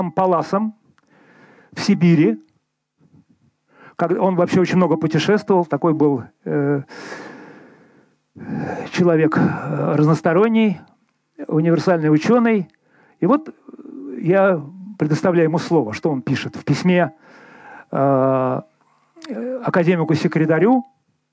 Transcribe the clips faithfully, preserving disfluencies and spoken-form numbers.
Палласом в Сибири. Он вообще очень много путешествовал, такой был э, человек разносторонний, универсальный ученый. И вот я предоставляю ему слово, что он пишет в письме э, академику-секретарю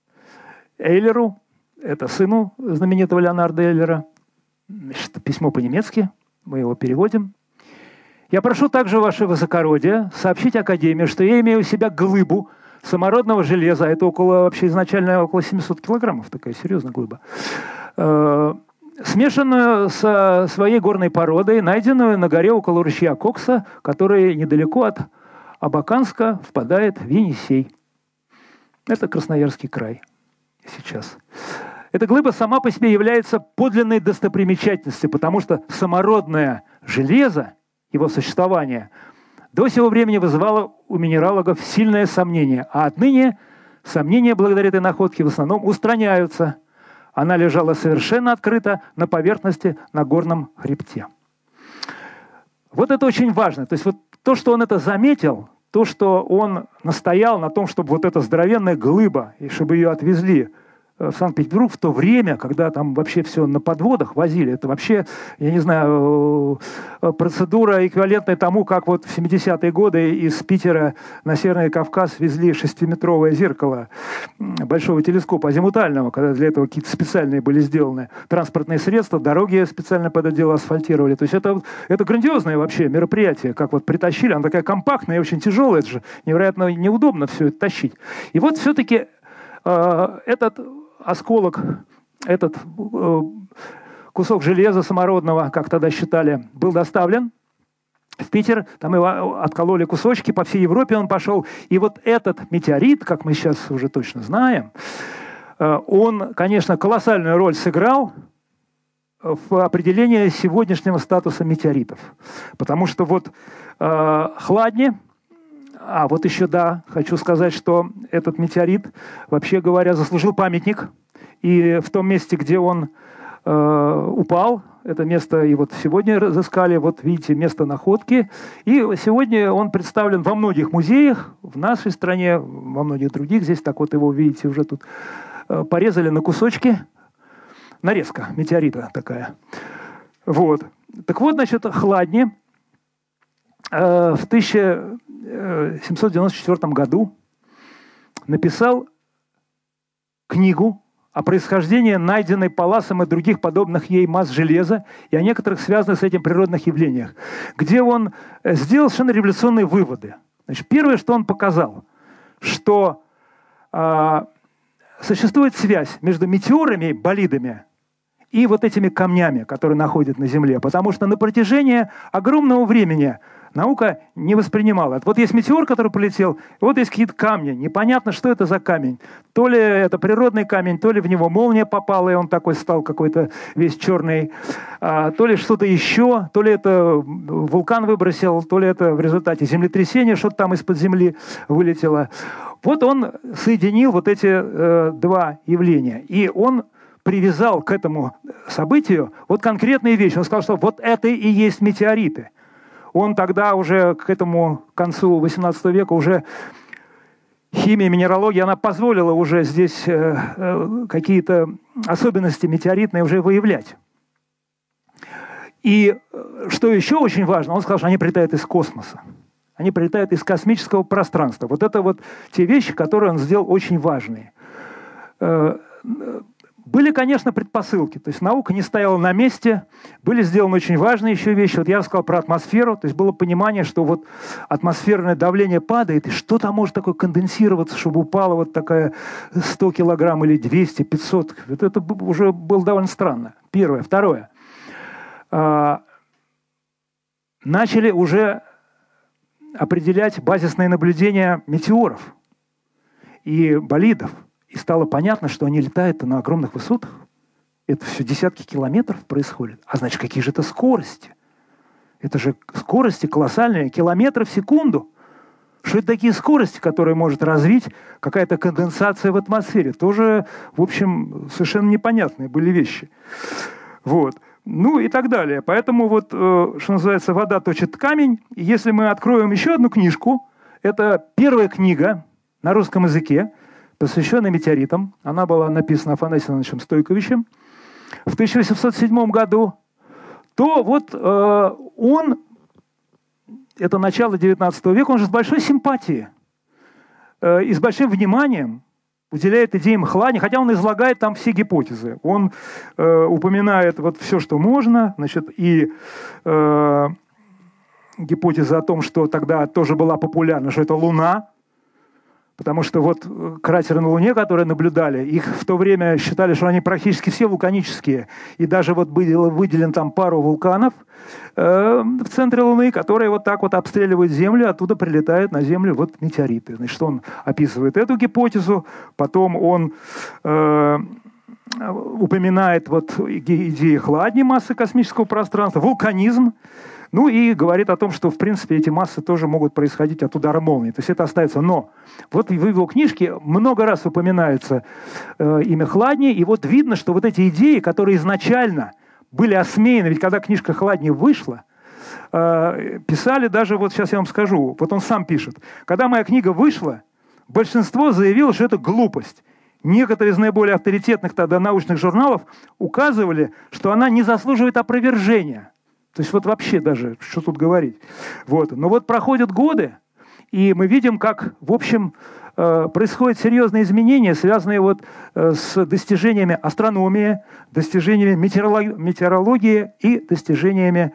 Эйлеру, это сыну знаменитого Леонарда Эйлера. Значит, письмо по-немецки, мы его переводим. «Я прошу также, ваше высокородие, сообщить Академии, что я имею у себя глыбу самородного железа, это около, вообще изначально около семисот килограммов, такая серьезная глыба, э, смешанную со своей горной породой, найденную на горе около ручья Кокса, который недалеко от Абаканска впадает в Енисей». Это Красноярский край сейчас. Эта глыба сама по себе является подлинной достопримечательностью, потому что самородное железо, его существование, до сего времени вызывало у минералогов сильное сомнение, а отныне сомнения благодаря этой находке в основном устраняются. Она лежала совершенно открыто на поверхности на горном хребте. Вот это очень важно. То есть вот то, что он это заметил, то, что он настоял на том, чтобы вот эта здоровенная глыба, и чтобы ее отвезли в Санкт-Петербург в то время, когда там вообще все на подводах возили. Это вообще, я не знаю, процедура эквивалентная тому, как вот в семидесятые годы из Питера на Северный Кавказ везли шестиметровое зеркало большого телескопа азимутального, когда для этого какие-то специальные были сделаны транспортные средства, дороги специально под это дело асфальтировали. То есть это, это грандиозное вообще мероприятие, как вот притащили. Она такая компактная и очень тяжелая, это же невероятно неудобно все это тащить. И вот все-таки э, этот осколок, этот э, кусок железа самородного, как тогда считали, был доставлен в Питер. Там его откололи кусочки, по всей Европе он пошел. И вот этот метеорит, как мы сейчас уже точно знаем, э, он, конечно, колоссальную роль сыграл в определении сегодняшнего статуса метеоритов. Потому что вот э, Хладни, а вот еще, да, хочу сказать, что этот метеорит, вообще говоря, заслужил памятник. И в том месте, где он э, упал, это место и вот сегодня разыскали, вот видите, место находки. И сегодня он представлен во многих музеях, в нашей стране, во многих других. Здесь так вот его, видите, уже тут э, порезали на кусочки. Нарезка метеорита такая. Вот. Так вот, значит, Хладни э, в тысяча семьсот девяносто четвёртом году написал книгу о происхождении найденной Палласом и других подобных ей масс железа и о некоторых связанных с этим природных явлениях, где он сделал совершенно революционные выводы. Значит, первое, что он показал, что э, существует связь между метеорами, болидами, и вот этими камнями, которые находят на Земле. Потому что на протяжении огромного времени наука не воспринимала. Вот есть метеор, который полетел, вот есть какие-то камни. Непонятно, что это за камень. То ли это природный камень, то ли в него молния попала, и он такой стал какой-то весь черный. А, то ли что-то еще, то ли это вулкан выбросил, то ли это в результате землетрясения что-то там из-под земли вылетело. Вот он соединил вот эти э, два явления. И он привязал к этому событию вот конкретные вещи. Он сказал, что вот это и есть метеориты. Он тогда уже к этому концу восемнадцатого века уже химия, минералогия, она позволила уже здесь э, э, какие-то особенности метеоритные уже выявлять. И что еще очень важно, он сказал, что они прилетают из космоса. Они прилетают из космического пространства. Вот это вот те вещи, которые он сделал очень важные. Э, Были, конечно, предпосылки. То есть наука не стояла на месте. Были сделаны очень важные еще вещи. Вот я сказал про атмосферу. То есть было понимание, что вот атмосферное давление падает, и что там может такое конденсироваться, чтобы упало вот такая сто килограмм или двести, пятьсот. Вот это уже было довольно странно. Первое. Второе. Начали уже определять базисные наблюдения метеоров и болидов. И стало понятно, что они летают на огромных высотах. Это все десятки километров происходит. А значит, какие же это скорости? Это же скорости колоссальные, километры в секунду. Что это такие скорости, которые может развить какая-то конденсация в атмосфере? Тоже, в общем, совершенно непонятные были вещи. Вот. Ну и так далее. Поэтому вот, что называется, вода точит камень. И если мы откроем еще одну книжку, это первая книга на русском языке, посвященная метеоритам. Она была написана Афанасием Ивановичем Стойковичем в тысяча восемьсот седьмом году. То вот э, он, это начало девятнадцатого века, он же с большой симпатией э, и с большим вниманием уделяет идеям хладни, хотя он излагает там все гипотезы. Он э, упоминает вот все, что можно, значит, и э, гипотеза о том, что тогда тоже была популярна, что это Луна, потому что вот кратеры на Луне, которые наблюдали, их в то время считали, что они практически все вулканические. И даже вот был выделен там пару вулканов э, в центре Луны, которые вот так вот обстреливают Землю, оттуда прилетают на Землю вот метеориты. Значит, он описывает эту гипотезу, потом он э, упоминает вот идеи хладни массы космического пространства, вулканизм. Ну и говорит о том, что, в принципе, эти массы тоже могут происходить от удара молнии. То есть это остается. Но вот в его книжке много раз упоминается э, имя Хладни, и вот видно, что вот эти идеи, которые изначально были осмеяны, ведь когда книжка Хладни вышла, э, писали даже, вот сейчас я вам скажу, вот он сам пишет, когда моя книга вышла, большинство заявило, что это глупость. Некоторые из наиболее авторитетных тогда научных журналов указывали, что она не заслуживает опровержения. То есть вот вообще даже, что тут говорить. Вот. Но вот проходят годы, и мы видим, как, в общем, происходят серьезные изменения, связанные вот с достижениями астрономии, достижениями метеорологии и достижениями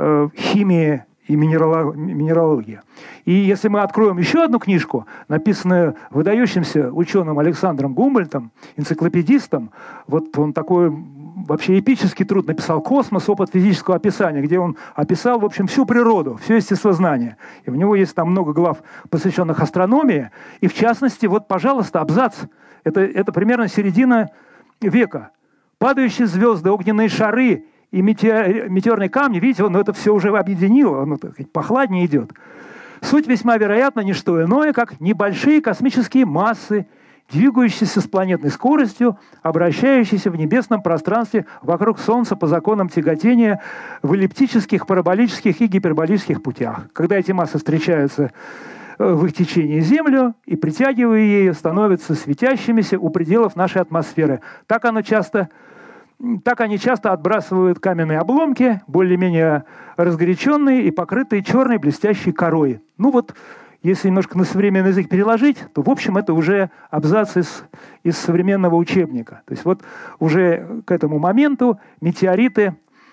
химии и минералогии. И если мы откроем еще одну книжку, написанную выдающимся ученым Александром Гумбольдтом, энциклопедистом, вот он такой вообще эпический труд написал «Космос. Опыт физического описания», где он описал, в общем, всю природу, все естествознание. И у него есть там много глав, посвященных астрономии. И в частности, вот, пожалуйста, абзац. Это, это примерно середина века. Падающие звезды, огненные шары и метеор, метеорные камни, видите, он это все уже объединил, оно, так сказать, похладнее идет. Суть весьма вероятно не что иное, как небольшие космические массы, двигающиеся с планетной скоростью, обращающиеся в небесном пространстве вокруг Солнца по законам тяготения в эллиптических, параболических и гиперболических путях. Когда эти массы встречаются в их течение Землю и, притягивая ее, становятся светящимися у пределов нашей атмосферы. Так, оно часто, так они часто отбрасывают каменные обломки, более-менее разгоряченные и покрытые черной блестящей корой. Ну вот, если немножко на современный язык переложить, то, в общем, это уже абзац из, из современного учебника. То есть вот уже к этому моменту метеориты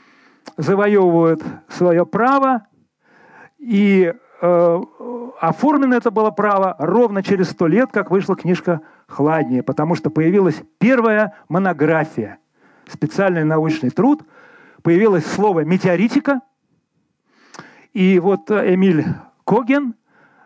завоевывают свое право, и э, оформлено это было право ровно через сто лет, как вышла книжка Хладни, потому что появилась первая монография, специальный научный труд, появилось слово «метеоритика», и вот Эмиль Коген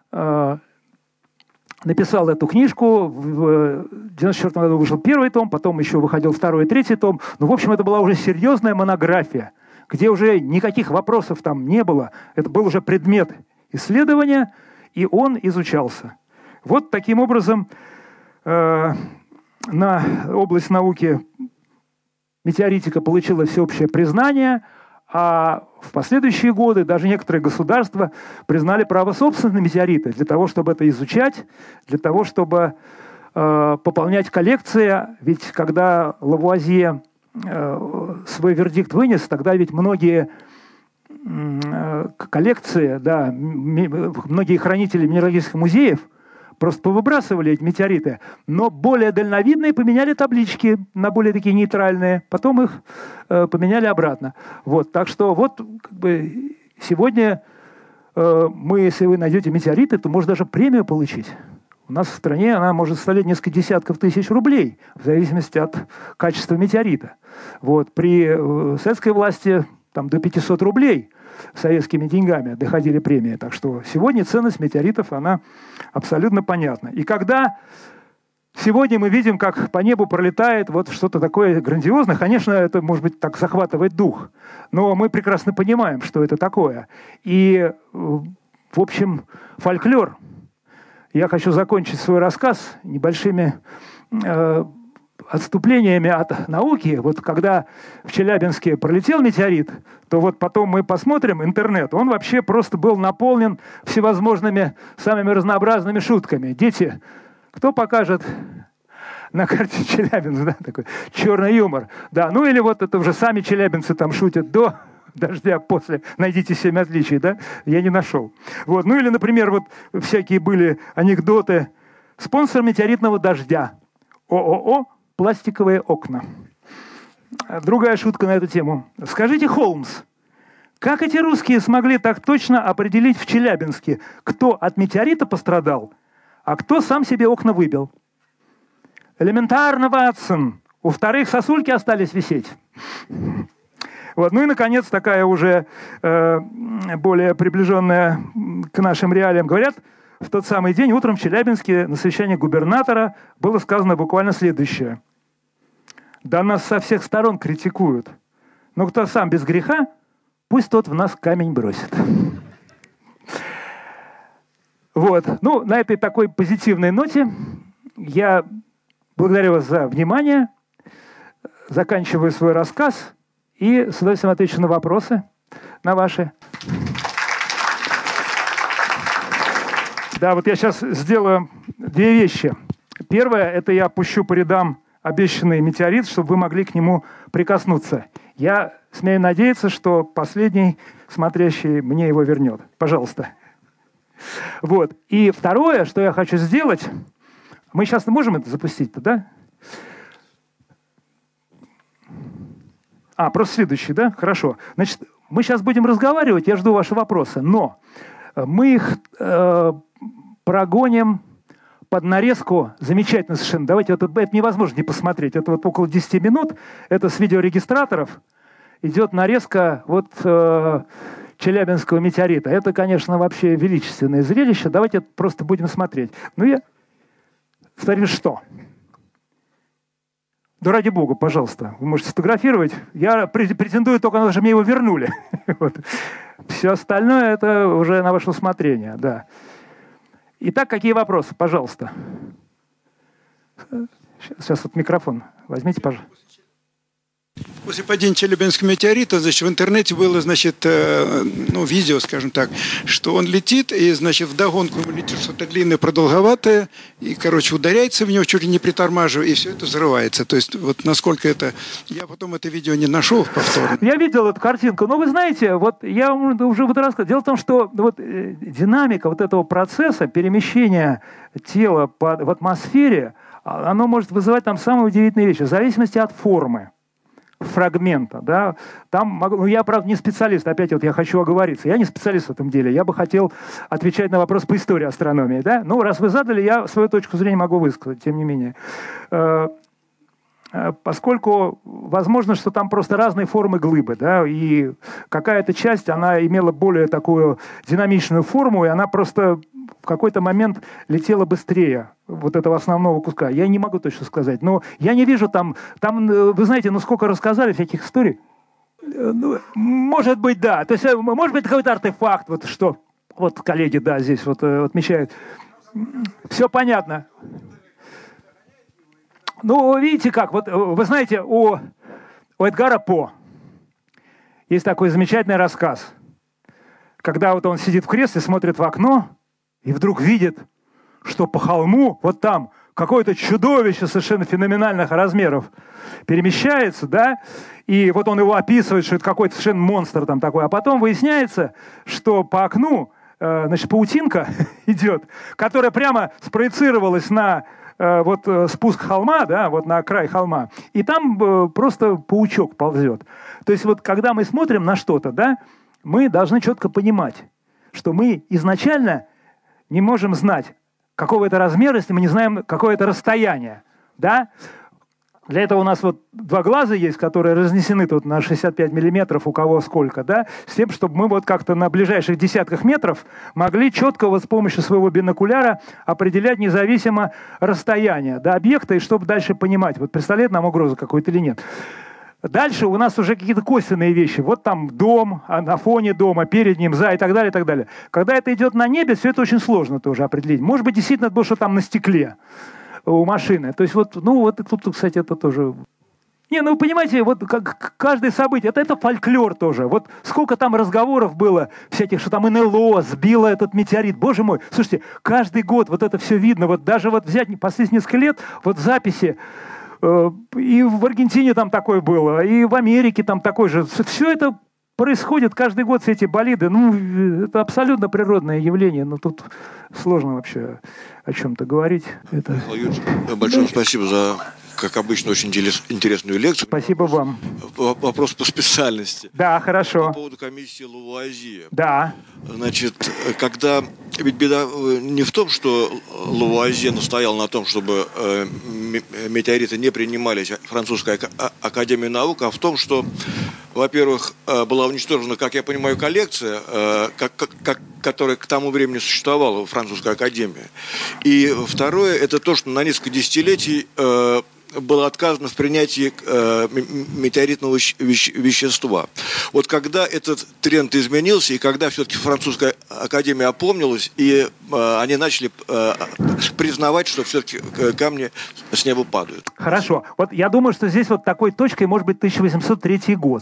написал эту книжку. В девяносто четвёртом году вышел первый том, потом еще выходил второй и третий том. Ну, в общем, это была уже серьезная монография, где уже никаких вопросов там не было. Это был уже предмет исследования, и он изучался. Вот таким образом э, на область науки метеоритика получила всеобщее признание, а в последующие годы даже некоторые государства признали право собственности на метеориты для того, чтобы это изучать, для того, чтобы э, пополнять коллекции. Ведь когда Лавуазье э, свой вердикт вынес, тогда ведь многие э, коллекции, да, многие хранители минералогических музеев просто повыбрасывали эти метеориты, но более дальновидные поменяли таблички на более такие нейтральные, потом их э, поменяли обратно. Вот, так что вот как бы сегодня э, мы, если вы найдете метеориты, то можно даже премию получить. У нас в стране она может составлять несколько десятков тысяч рублей, в зависимости от качества метеорита. Вот, при э, советской власти там, до пятисот рублей советскими деньгами доходили премии. Так что сегодня ценность метеоритов, она абсолютно понятна. И когда сегодня мы видим, как по небу пролетает вот что-то такое грандиозное, конечно, это, может быть, так захватывает дух, но мы прекрасно понимаем, что это такое. И, в общем, фольклор. Я хочу закончить свой рассказ небольшими э, отступлениями от науки, вот когда в Челябинске пролетел метеорит, то вот потом мы посмотрим интернет, он вообще просто был наполнен всевозможными самыми разнообразными шутками. Дети, кто покажет на карте Челябинск, да, такой черный юмор. Да, ну или вот это уже сами челябинцы там шутят до дождя, после. Найдите семь отличий, да? Я не нашел. Вот. Ну или, например, вот всякие были анекдоты. Спонсор метеоритного дождя. ООО «Пластиковые окна». Другая шутка на эту тему. Скажите, Холмс, как эти русские смогли так точно определить в Челябинске, кто от метеорита пострадал, а кто сам себе окна выбил? Элементарно, Ватсон. У вторых сосульки остались висеть. Вот. Ну и, наконец, такая уже э, более приближенная к нашим реалиям. Говорят, в тот самый день утром в Челябинске на совещании губернатора было сказано буквально следующее. Да нас со всех сторон критикуют. Но кто сам без греха, пусть тот в нас камень бросит. Вот. Ну, на этой такой позитивной ноте я благодарю вас за внимание. Заканчиваю свой рассказ. И с удовольствием отвечу на вопросы, на ваши. Да, вот я сейчас сделаю две вещи. Первое, это я пущу по рядам обещанный метеорит, чтобы вы могли к нему прикоснуться. Я смею надеяться, что последний смотрящий мне его вернет. Пожалуйста. Вот. И второе, что я хочу сделать, мы сейчас можем это запустить-то, да? А, просто следующий, да? Хорошо. Значит, мы сейчас будем разговаривать, я жду ваши вопросы, но мы их э, прогоним под нарезку. Замечательно совершенно. Давайте, вот, это невозможно не посмотреть. Это вот около десяти минут, это с видеорегистраторов идет нарезка вот э, Челябинского метеорита. Это, конечно, вообще величественное зрелище. Давайте просто будем смотреть. Ну, я... Смотрите, что... Да ради бога, пожалуйста, вы можете сфотографировать. Я претендую только на то, что мне его вернули. Вот. Все остальное это уже на ваше усмотрение. Да. Итак, какие вопросы? Пожалуйста. Сейчас вот микрофон возьмите, пожалуйста. После падения Челябинского метеорита, значит, в интернете было, значит, э, ну, видео, скажем так, что он летит, и, значит, вдогонку ему летит что-то длинное, продолговатое, и, короче, ударяется в него, чуть ли не притормаживая, и все это взрывается. То есть, вот насколько это... Я потом это видео не нашел повторно. Я видел эту картинку, но вы знаете, вот я уже вот рассказал. Дело в том, что вот э, динамика вот этого процесса перемещения тела по, в атмосфере, оно может вызывать там самые удивительные вещи, в зависимости от формы фрагмента, да, там, ну, я, правда, не специалист, опять вот я хочу оговориться, я не специалист в этом деле, я бы хотел отвечать на вопрос по истории астрономии, да, ну, раз вы задали, я свою точку зрения могу высказать, тем не менее. Поскольку возможно, что там просто разные формы глыбы, да, и какая-то часть, она имела более такую динамичную форму, и она просто в какой-то момент летела быстрее вот этого основного куска. Я не могу точно сказать, но я не вижу там, там, вы знаете, ну сколько рассказали всяких историй. Ну, может быть, да. То есть, может быть, какой-то артефакт, вот что, вот коллеги, да, здесь вот отмечают. Все понятно. Ну, видите как, вот вы знаете, у, у Эдгара По есть такой замечательный рассказ, когда вот он сидит в кресле, смотрит в окно и вдруг видит, что по холму, вот там, какое-то чудовище совершенно феноменальных размеров перемещается, да, и вот он его описывает, что это какой-то совершенно монстр там такой, а потом выясняется, что по окну, э, значит, паутинка идет, которая прямо спроецировалась на вот спуск холма, да, вот на край холма, и там просто паучок ползет. То есть вот когда мы смотрим на что-то, да, мы должны четко понимать, что мы изначально не можем знать, какого это размера, если мы не знаем, какое это расстояние, да. Для этого у нас вот два глаза есть, которые разнесены тут на шестьдесят пять миллиметров, у кого сколько, да, с тем, чтобы мы вот как-то на ближайших десятках метров могли четко вот с помощью своего бинокуляра определять независимо расстояние до объекта, и чтобы дальше понимать, вот представляет нам угрозу какую-то или нет. Дальше у нас уже какие-то косвенные вещи. Вот там дом, а на фоне дома, перед ним, за и так далее, и так далее. Когда это идет на небе, все это очень сложно тоже определить. Может быть, действительно это было что там на стекле. у машины. То есть вот, ну вот тут, кстати, это тоже... Не, ну вы понимаете, вот как каждое событие, это, это фольклор тоже. Вот сколько там разговоров было всяких, что там эн эл о сбило этот метеорит. Боже мой, слушайте, каждый год вот это все видно. Вот даже вот взять последние несколько лет, вот записи, э, и в Аргентине там такое было, и в Америке там такое же. Все это происходит каждый год, все эти болиды. Ну, это абсолютно природное явление. Но тут сложно вообще о чем-то говорить. Это... Михаил Юрьевич, большое да. спасибо за... как обычно, очень интересную лекцию. Спасибо вам. Вопрос по специальности. Да, хорошо. По поводу комиссии Лавуазье. Да. Значит, когда... Ведь беда не в том, что Лавуазье настоял на том, чтобы метеориты не принимались французской академией наук, а в том, что, во-первых, была уничтожена, как я понимаю, коллекция, как, как, которая к тому времени существовала в французской академии. И второе, это то, что на несколько десятилетий было отказано в принятии э, метеоритного веще- вещества. Вот когда этот тренд изменился, и когда все-таки французская академия опомнилась, и э, они начали э, признавать, что все-таки камни с неба падают. Хорошо. Вот я думаю, что здесь вот такой точкой может быть тысяча восемьсот третий год.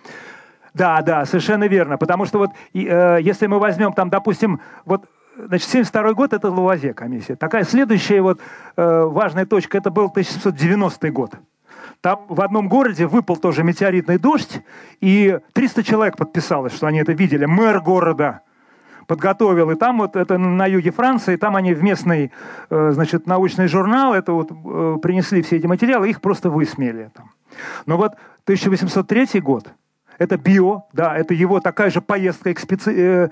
Да, да, совершенно верно. Потому что вот э, если мы возьмем там, допустим, вот значит, семьдесят второй год – это Лавуазье комиссия. Такая следующая вот, э, важная точка – это был тысяча семьсот девяностый год. Там в одном городе выпал тоже метеоритный дождь, и триста человек подписалось, что они это видели. Мэр города подготовил. И там вот это на юге Франции, там они в местный э, значит, научный журнал это вот, э, принесли все эти материалы, их просто высмеяли. Там. Но вот тысяча восемьсот третий год – это био, да, это его такая же поездка экспеци... э,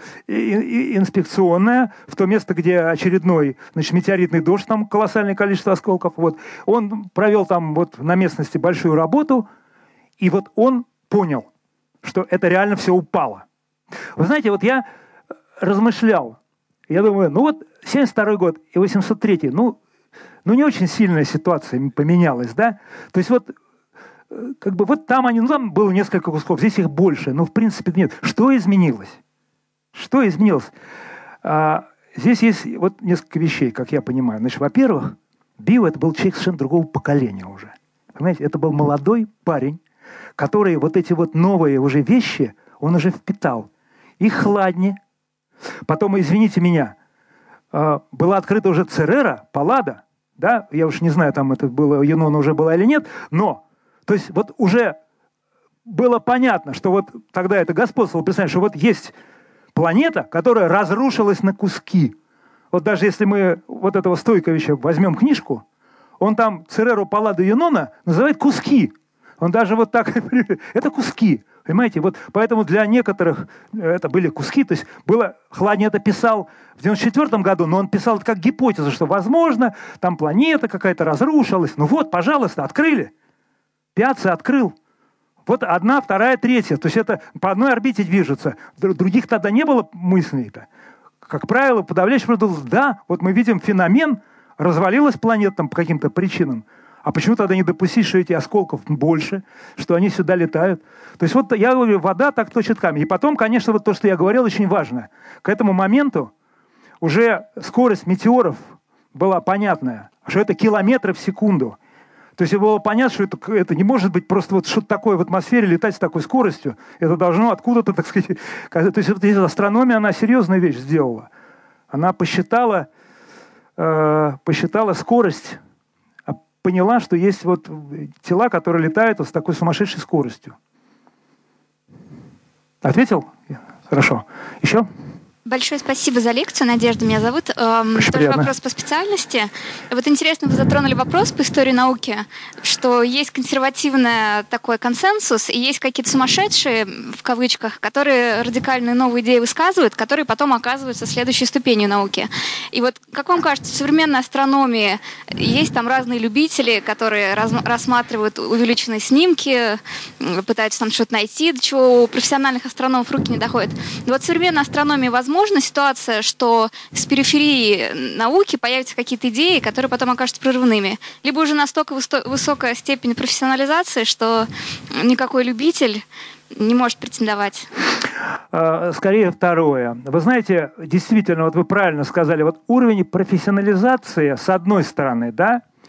инспекционная в то место, где очередной, значит, метеоритный дождь, там колоссальное количество осколков. Вот. Он провел там вот на местности большую работу, и вот он понял, что это реально все упало. Вы знаете, вот я размышлял, я думаю, ну вот семьдесят второй год и восемьсот третий, ну, ну не очень сильная ситуация поменялась, да? То есть вот как бы вот там они, ну там было несколько кусков, здесь их больше, но в принципе нет. Что изменилось? Что изменилось? А, здесь есть вот несколько вещей, как я понимаю. Значит, во-первых, Био это был человек совершенно другого поколения уже. Понимаете, это был молодой парень, который вот эти вот новые уже вещи, он уже впитал. И хладни. Потом, извините меня, была открыта уже Церера, Паллада, да, я уж не знаю, там это было, Юнона уже была или нет, но то есть вот уже было понятно, что вот тогда это господствовало, представляете, что вот есть планета, которая разрушилась на куски. Вот даже если мы вот этого Стойковича возьмем книжку, он там Цереру, Палладу, Юнона называет куски. Он даже вот так... это куски. Понимаете? Вот поэтому для некоторых это были куски. То есть было... Хладни это писал в девяносто четвёртом году, но он писал это как гипотезу, что, возможно, там планета какая-то разрушилась. Ну вот, пожалуйста, открыли. Пиацци открыл. Вот одна, вторая, третья. То есть это по одной орбите движется. Других тогда не было мыслей-то. Как правило, подавляющее большинство, да, вот мы видим феномен, развалилась планета там по каким-то причинам. А почему тогда не допустить, что эти осколков больше, что они сюда летают? То есть вот я говорю, вода так точит камень. И потом, конечно, вот то, что я говорил, очень важно. К этому моменту уже скорость метеоров была понятная, что это километры в секунду. То есть было понятно, что это, это не может быть просто вот что-то такое в атмосфере летать с такой скоростью. Это должно откуда-то, так сказать... То есть вот астрономия, она серьезную вещь сделала. Она посчитала, э, посчитала скорость, поняла, что есть вот тела, которые летают вот с такой сумасшедшей скоростью. Ответил? Хорошо. Еще? Большое спасибо за лекцию, Надежда меня зовут. Эм, тоже приятно. Вопрос по специальности. Вот интересно, вы затронули вопрос по истории науки, что есть консервативный такой консенсус, и есть какие-то сумасшедшие, в кавычках, которые радикальные новые идеи высказывают, которые потом оказываются следующей ступенью науки. И вот, как вам кажется, в современной астрономии есть там разные любители, которые раз, рассматривают увеличенные снимки, пытаются там что-то найти, до чего у профессиональных астрономов руки не доходят. И вот в современной астрономии возможно ситуация, что с периферии науки появятся какие-то идеи, которые потом окажутся прорывными. Либо уже настолько высокая степень профессионализации, что никакой любитель не может претендовать. Скорее второе. Вы знаете, действительно, вот вы правильно сказали, вот уровень профессионализации, с одной стороны, да,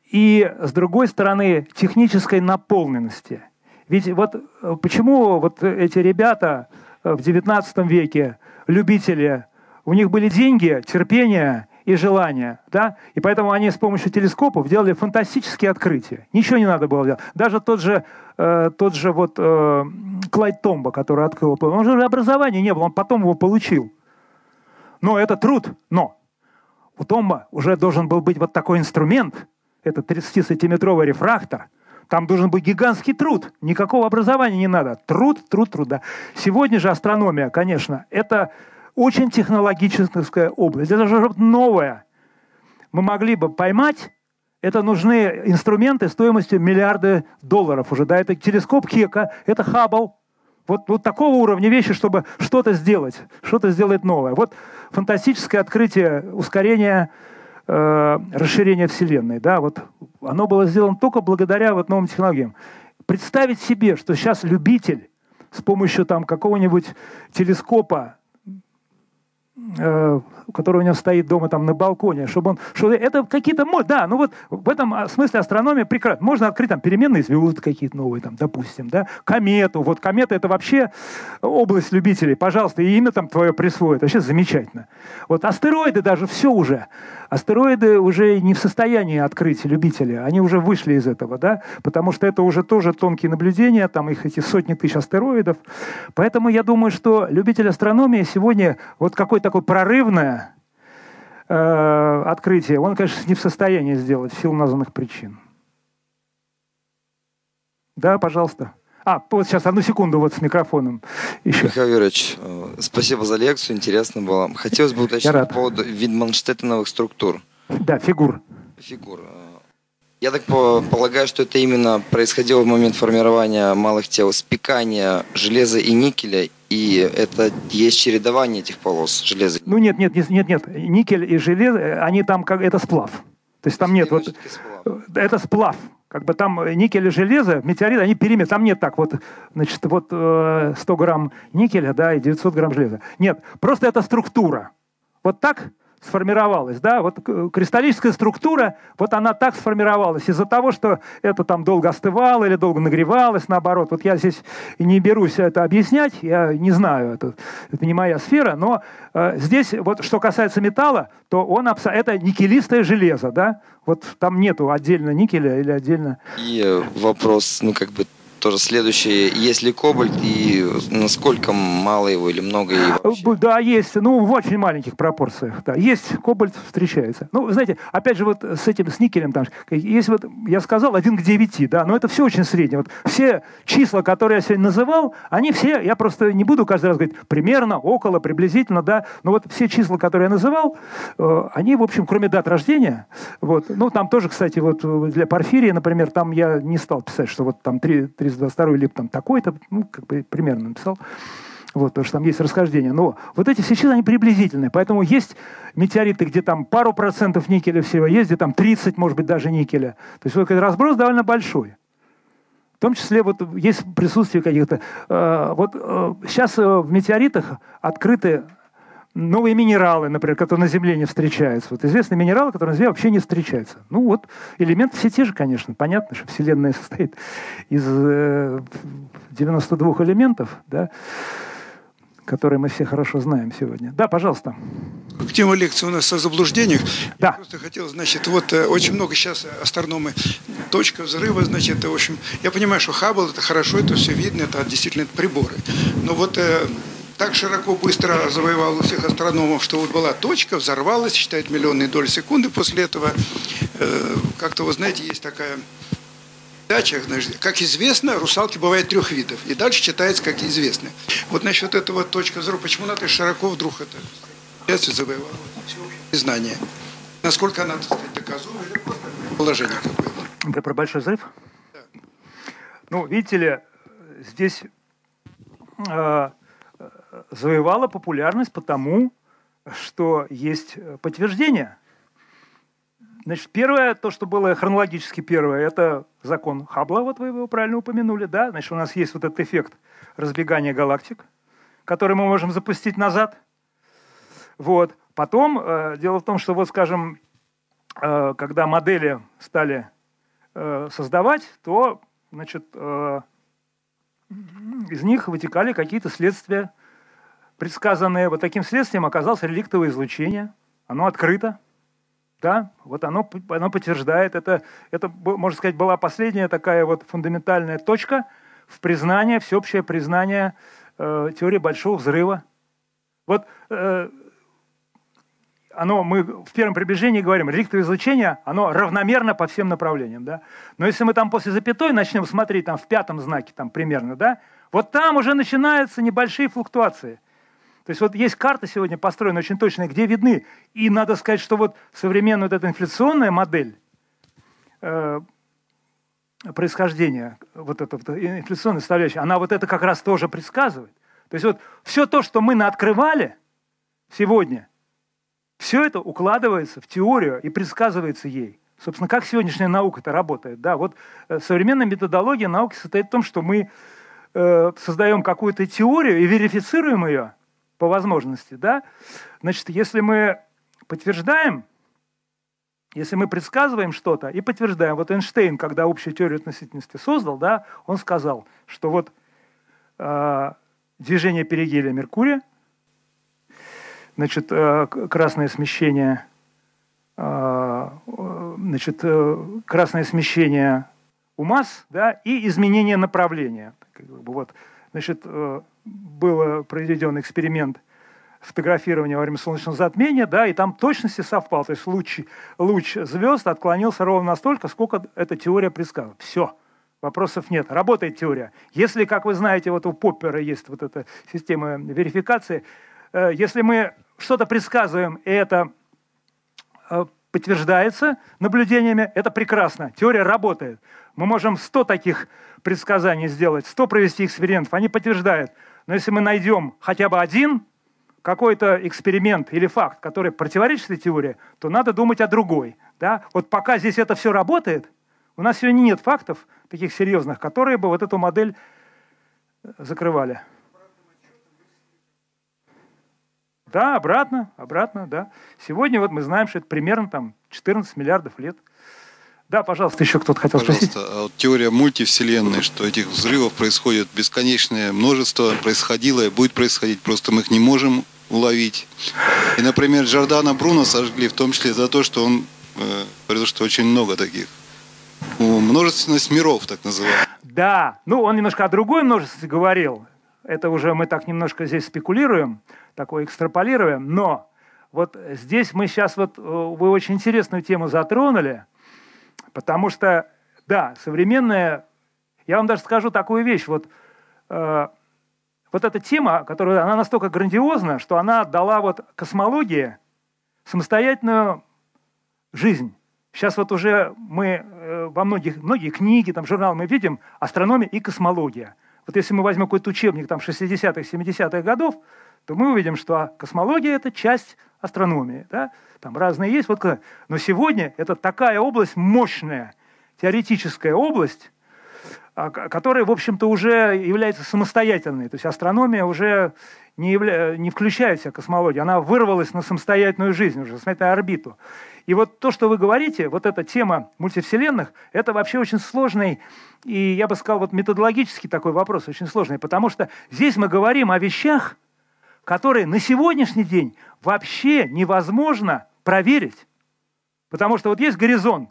и, с другой стороны, технической наполненности. Ведь вот почему вот эти ребята в девятнадцатом веке, любители, у них были деньги, терпение и желание, да? И поэтому они с помощью телескопов делали фантастические открытия. Ничего не надо было делать. Даже тот же, э, тот же вот, э, Клайд Томбо, который открыл, он же образования не было, он потом его получил. Но это труд. Но у Томбо уже должен был быть вот такой инструмент, это тридцатисантиметровый рефрактор. Там должен быть гигантский труд. Никакого образования не надо. Труд, труд, труда. Сегодня же астрономия, конечно, это очень технологическая область. Это же новое. Мы могли бы поймать, это нужны инструменты стоимостью миллиарды долларов уже. Да, это телескоп Хека, это Хаббл. Вот, вот такого уровня вещи, чтобы что-то сделать, что-то сделать новое. Вот фантастическое открытие ускорения, э, расширения Вселенной. Да, вот оно было сделано только благодаря вот новым технологиям. Представить себе, что сейчас любитель с помощью там какого-нибудь телескопа, который у него стоит дома там на балконе, чтобы он... Что это какие-то... Да, ну вот в этом смысле астрономия прекрасна. Можно открыть там переменные звезды какие-то новые, там, допустим, да, комету. Вот комета — это вообще область любителей. Пожалуйста, и имя там твое присвоит. Вообще замечательно. Вот астероиды даже, все уже. Астероиды уже не в состоянии открыть любители. Они уже вышли из этого, да, потому что это уже тоже тонкие наблюдения, там их эти сотни тысяч астероидов. Поэтому я думаю, что любитель астрономии сегодня вот какое-то такое прорывное э, открытие, он, конечно, не в состоянии сделать в силу названных причин. Да, пожалуйста. А, вот сейчас, одну секунду, вот с микрофоном. Еще. Михаил Юрьевич, спасибо за лекцию, интересно было. Хотелось бы уточнить по поводу Видманштеттеновых структур. Да, фигур. Фигур. Я так полагаю, что это именно происходило в момент формирования малых тел, спекания железа и никеля, и это есть чередование этих полос железа. Ну нет, нет, нет, нет. Никель и железо, они там как это сплав. То есть там нет вот... Это сплав. Как бы там никель и железо, метеорит, они перемешаны. Там нет так вот, значит, вот сто грамм никеля, да, и девятьсот грамм железа. Нет, просто это структура. Вот так сформировалась, да, вот кристаллическая структура, вот она так сформировалась из-за того, что это там долго остывало или долго нагревалось, наоборот. Вот я здесь не берусь это объяснять, я не знаю, это, это не моя сфера, но э, здесь вот что касается металла, то он это никелистое железо, да, вот там нету отдельно никеля или отдельно... И вопрос, ну как бы тоже следующее, есть ли кобальт и насколько мало его или много его? Да, есть, ну в очень маленьких пропорциях, да, есть кобальт, встречается. Ну, знаете, опять же вот с этим, с никелем, там, есть вот, я сказал, один к девяти, да, но это все очень среднее. Вот все числа, которые я сегодня называл, они все, я просто не буду каждый раз говорить примерно, около, приблизительно, да, но вот все числа, которые я называл, э, они, в общем, кроме дат рождения, вот, ну, там тоже, кстати, вот для Порфирия, например, там я не стал писать, что вот там три... триста двадцать второй лип там такой-то, ну, как бы примерно написал. Вот, потому что там есть расхождение. Но вот эти все числа, они приблизительные. Поэтому есть метеориты, где там пару процентов никеля всего, есть где там тридцать, может быть, даже никеля. То есть вот этот разброс довольно большой. В том числе вот есть присутствие каких-то... Э, вот э, сейчас э, в метеоритах открыты новые минералы, например, которые на Земле не встречаются. Вот известные минералы, которые на Земле вообще не встречаются. Ну вот, элементы все те же, конечно. Понятно, что Вселенная состоит из э, девяноста двух элементов, да, которые мы все хорошо знаем сегодня. Да, пожалуйста. Тема лекции у нас о заблуждениях. Да. Я просто хотел, значит, вот очень много сейчас астрономы, точка взрыва, значит, в общем, я понимаю, что Хаббл — это хорошо, это все видно, это действительно это приборы. Но вот так широко, быстро завоевал у всех астрономов, что вот была точка, взорвалась, считает миллионные доли секунды. После этого, э, как-то, вы знаете, есть такая передача, как известно, русалки бывают трех видов. И дальше читается, как известно. Вот насчет этого точка взрыва, почему она так широко вдруг это завоевала знание? Насколько она, так сказать, доказуема или просто положение какое-то? Это про большой взрыв? Да. Ну, видите ли, здесь... Э, завоевала популярность потому, что есть подтверждение. Значит, первое, то, что было хронологически первое, это закон Хаббла, вот вы его правильно упомянули, да? Значит, у нас есть вот этот эффект разбегания галактик, который мы можем запустить назад. Вот. Потом, э, дело в том, что, вот, скажем, э, когда модели стали э, создавать, то, значит, э, из них вытекали какие-то следствия, предсказанные. Вот таким следствием оказалось реликтовое излучение. Оно открыто. Да, вот оно, оно подтверждает. Это, это, можно сказать, была последняя такая вот фундаментальная точка в признании, всеобщее признание э, теории Большого Взрыва. Вот э, оно, мы в первом приближении говорим, реликтовое излучение, оно равномерно по всем направлениям. Да? Но если мы там после запятой начнем смотреть, там в пятом знаке там, примерно, да, вот там уже начинаются небольшие флуктуации. То есть вот есть карта сегодня построена очень точная, где видны. И надо сказать, что вот современная вот эта инфляционная модель э, происхождения, вот эта вот инфляционная составляющая, она вот это как раз тоже предсказывает. То есть вот все то, что мы наоткрывали сегодня, все это укладывается в теорию и предсказывается ей. Собственно, как сегодняшняя наука-то работает? Да, вот э, современная методология науки состоит в том, что мы э, создаем какую-то теорию и верифицируем ее по возможности, да, значит, если мы подтверждаем, если мы предсказываем что-то и подтверждаем, вот Эйнштейн, когда общую теорию относительности создал, да, он сказал, что вот э, движение перигелия Меркурия, значит, э, красное смещение, э, значит, э, красное смещение у масс, да, и изменение направления, как бы вот, значит, э, был проведен эксперимент фотографирования во время солнечного затмения, да, и там точности совпал. То есть луч, луч звезд отклонился ровно настолько, сколько эта теория предсказывала. Все, вопросов нет. Работает теория. Если, как вы знаете, вот у Поппера есть вот эта система верификации, э, если мы что-то предсказываем, и это э, подтверждается наблюдениями, это прекрасно. Теория работает. Мы можем сто таких предсказаний сделать, сто провести экспериментов, они подтверждают. Но если мы найдем хотя бы один какой-то эксперимент или факт, который противоречит этой теории, то надо думать о другой. Да? Вот пока здесь это все работает, у нас сегодня нет фактов таких серьезных, которые бы вот эту модель закрывали. Да, обратно, обратно, да. Сегодня вот мы знаем, что это примерно там четырнадцать миллиардов лет. Да, пожалуйста, еще кто-то хотел Пожалуйста, спросить. а вот теория мультивселенной, что этих взрывов происходит бесконечное множество, происходило и будет происходить, просто мы их не можем уловить. И, например, Джордано Бруно сожгли в том числе за то, что он э, говорил, что очень много таких. Ну, множественность миров, так называемая. Да, ну он немножко о другой множестве говорил. Это уже мы так немножко здесь спекулируем, такое экстраполируем. Но вот здесь мы сейчас, вот вы очень интересную тему затронули, потому что, да, современная, я вам даже скажу такую вещь, вот, э, вот эта тема, которая, она настолько грандиозна, что она дала вот космологии самостоятельную жизнь. Сейчас вот уже мы э, во многих, многие книги, там, журналы мы видим астрономия и космология. Вот если мы возьмем какой-то учебник там шестидесятых, семидесятых годов, то мы увидим, что космология – это часть астрономии. Да? Там разные есть. Вот, но сегодня это такая область мощная, теоретическая область, которая, в общем-то, уже является самостоятельной. То есть астрономия уже не, явля... не включает в себя космологию. Она вырвалась на самостоятельную жизнь уже, смотрите, на орбиту. И вот то, что вы говорите, вот эта тема мультивселенных, это вообще очень сложный, и я бы сказал, вот методологический такой вопрос, очень сложный, потому что здесь мы говорим о вещах, которые на сегодняшний день вообще невозможно проверить. Потому что вот есть горизонт.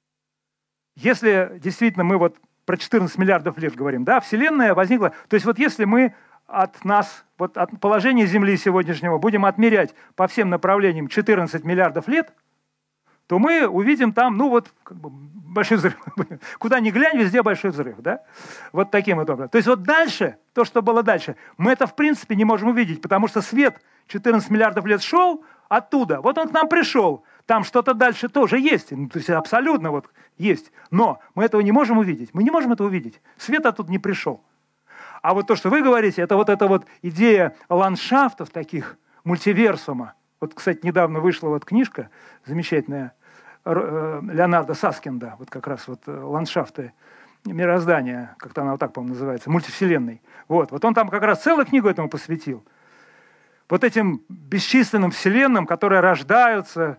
Если действительно мы вот про четырнадцать миллиардов лет говорим, да, Вселенная возникла, то есть вот если мы от нас, вот от положения Земли сегодняшнего будем отмерять по всем направлениям четырнадцать миллиардов лет, то мы увидим там, ну вот, как бы большой взрыв. Куда ни глянь, везде большой взрыв, да? Вот таким вот образом. То есть вот дальше, то, что было дальше, мы это в принципе не можем увидеть, потому что свет четырнадцать миллиардов лет шел оттуда, вот он к нам пришел, там что-то дальше тоже есть, ну, то есть абсолютно вот есть, но мы этого не можем увидеть, мы не можем это увидеть, свет оттуда не пришел. А вот то, что вы говорите, это вот эта вот идея ландшафтов таких, мультиверсума. Вот, кстати, недавно вышла вот книжка замечательная Леонардо Саскинда, вот как раз вот ландшафты мироздания, как-то она вот так, по-моему, называется, мультивселенной. Вот, вот он там как раз целую книгу этому посвятил. Вот этим бесчисленным вселенным, которые рождаются,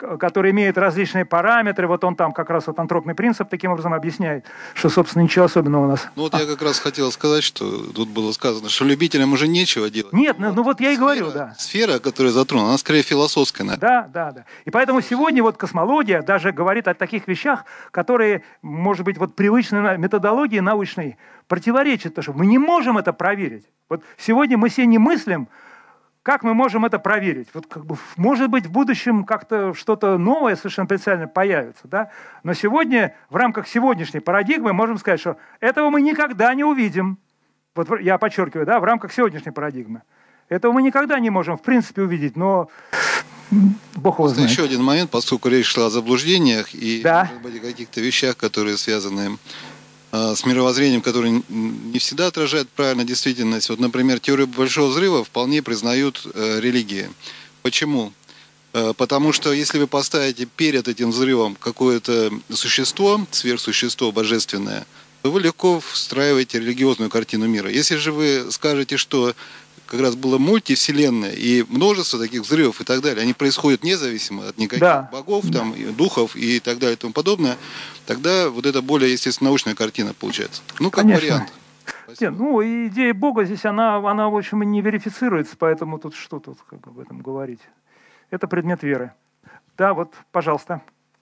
который имеет различные параметры. Вот он там как раз вот антропный принцип таким образом объясняет, что, собственно, ничего особенного у нас. Ну вот а. я как раз хотел сказать, что тут было сказано, что любителям уже нечего делать. Нет, ну, ну вот я и сфера, говорю, да. Сфера, которая затронула, она скорее философская, наверное. Да, да, да. И поэтому сегодня вот космология даже говорит о таких вещах, которые, может быть, вот привычной методологии научной противоречат, потому что мы не можем это проверить. Вот сегодня мы себе не мыслим, как мы можем это проверить? Вот как бы, может быть, в будущем как-то что-то новое совершенно специально появится, да? Но сегодня, в рамках сегодняшней парадигмы, можем сказать, что этого мы никогда не увидим. Вот я подчеркиваю, да, в рамках сегодняшней парадигмы. Этого мы никогда не можем, в принципе, увидеть, но Бог его знает. Еще один момент, поскольку речь шла о заблуждениях и, да. может быть, о каких-то вещах, которые связаны с мировоззрением, которое не всегда отражает правильно действительность. Вот, например, теорию Большого Взрыва вполне признают э, религии. Почему? Э, потому что если вы поставите перед этим взрывом какое-то существо, сверхсущество божественное, то вы легко встраиваете религиозную картину мира. Если же вы скажете, что как раз было мультивселенная и множество таких взрывов и так далее, они происходят независимо от никаких да. богов, там, и духов и так далее и тому подобное, тогда вот это более, естественно, научная картина получается. Ну, как Конечно. вариант. Нет, ну, идея Бога здесь, она, она, в общем, не верифицируется, поэтому тут что тут как об этом говорить? Это предмет веры. Да, вот, пожалуйста.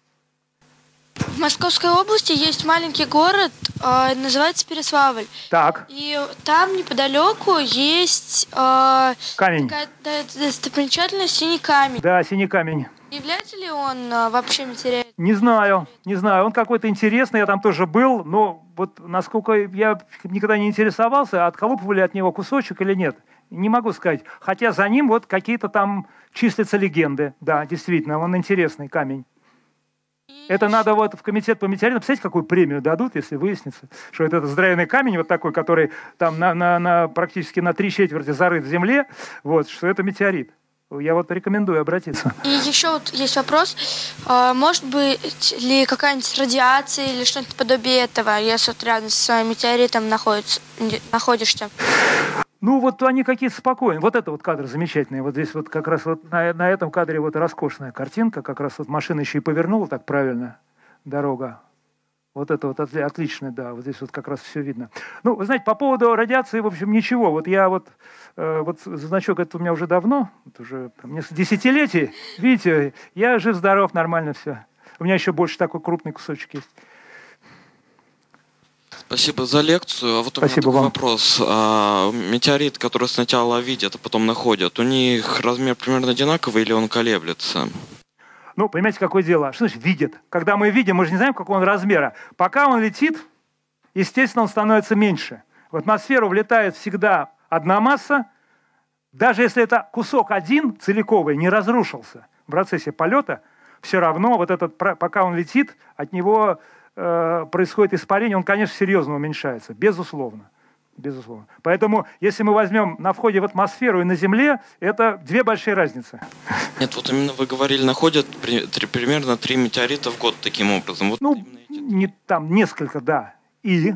В Московской области есть маленький город, э, называется Переславль. Так. И там неподалеку есть э, камень. Такая достопримечательность Синий камень. Да, Синий камень. Является ли он э, вообще материальным? Не знаю, не знаю. Он какой-то интересный, я там тоже был, но вот насколько я никогда не интересовался, отколупывали от него кусочек или нет, не могу сказать. Хотя за ним вот какие-то там числятся легенды. Да, действительно, он интересный камень. Это надо вот в комитет по метеоритам, представляете, какую премию дадут, если выяснится, что это здоровенный камень вот такой, который там на, на, на, практически на три четверти зарыт в земле, вот, что это метеорит. Я вот рекомендую обратиться. И еще вот есть вопрос, может быть ли какая-нибудь радиация или что-нибудь подобие этого, если вот рядом с своим метеоритом находится, находишься? Ну, вот они какие-то спокойные. Вот это вот кадр замечательный. Вот здесь вот как раз вот на, на этом кадре вот роскошная картинка. Как раз вот машина еще и повернула так правильно, дорога. Вот это вот отлично, да. Вот здесь вот как раз все видно. Ну, вы знаете, по поводу радиации, в общем, ничего. Вот я вот, э, вот значок это у меня уже давно, вот уже несколько десятилетий. Видите, я жив-здоров, нормально все. У меня еще больше такой крупный кусочек есть. Спасибо за лекцию. А вот у меня Спасибо такой вам. вопрос. А, метеорит, который сначала видят, а потом находят, у них размер примерно одинаковый или он колеблется? Ну, понимаете, какое дело? Что значит видят? Когда мы видим, мы же не знаем, какого он размера. Пока он летит, естественно, он становится меньше. В атмосферу влетает всегда одна масса, даже если это кусок один целиковый не разрушился в процессе полета, все равно вот этот, пока он летит, от него э, происходит испарение, он, конечно, серьезно уменьшается, безусловно. Безусловно. Поэтому, если мы возьмем на входе в атмосферу и на Земле, это две большие разницы. Нет, вот именно вы говорили, находят при, три, примерно три метеорита в год таким образом. Вот ну, не, там несколько, да. И?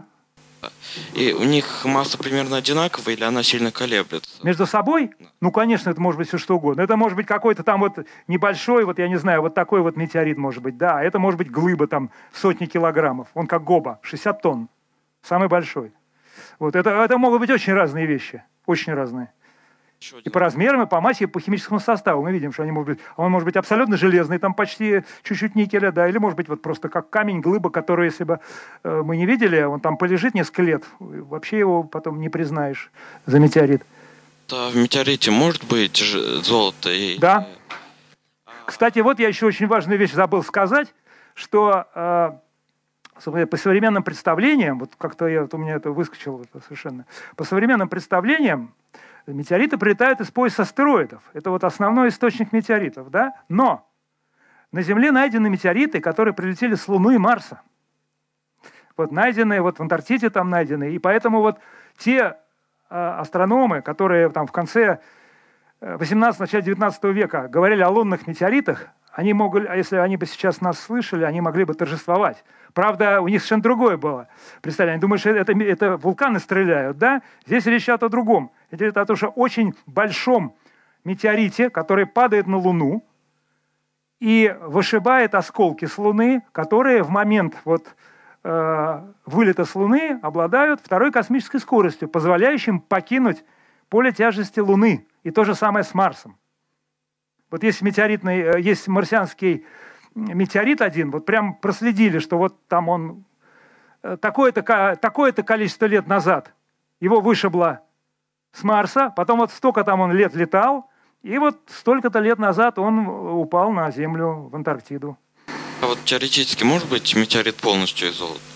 И у них масса примерно одинаковая или она сильно колеблется? Между собой? Да. Ну, конечно, это может быть все что угодно. Это может быть какой-то там вот небольшой, вот я не знаю, вот такой вот метеорит может быть, да. Это может быть глыба там сотни килограммов. Он как гоба, шестьдесят тонн. Самый большой. Вот это, это могут быть очень разные вещи. Очень разные. И по размерам, и по массе, и по химическому составу. Мы видим, что они могут быть, он может быть абсолютно железный, там почти чуть-чуть никеля, да, или может быть вот просто как камень, глыба, который, если бы э, мы не видели, он там полежит несколько лет, вообще его потом не признаешь за метеорит. Да, в метеорите может быть золото и... Да. Кстати, вот я еще очень важную вещь забыл сказать, что... Э, по современным представлениям, вот как-то я, вот у меня это выскочило это совершенно, по современным представлениям метеориты прилетают из пояса астероидов. Это вот основной источник метеоритов, да? Но на Земле найдены метеориты, которые прилетели с Луны и Марса. Вот найденные, вот в Антарктиде там найдены. И поэтому вот те э, астрономы, которые там в конце восемнадцатого, начале девятнадцатого века говорили о лунных метеоритах, они могли, если они бы сейчас нас слышали, они могли бы торжествовать. Правда, у них совершенно другое было. Представляете, они думают, что это, это вулканы стреляют, да? Здесь речь идет о другом. Речь идет о том, что очень большом метеорите, который падает на Луну, и вышибает осколки с Луны, которые в момент вот, э, вылета с Луны обладают второй космической скоростью, позволяющей им покинуть поле тяжести Луны. И то же самое с Марсом. Вот есть метеоритный, есть марсианский метеорит один, вот прям проследили, что вот там он такое-то, такое-то количество лет назад его вышибло с Марса, потом вот столько там он лет летал, и вот столько-то лет назад он упал на Землю, в Антарктиду. А вот теоретически может быть метеорит полностью из золота?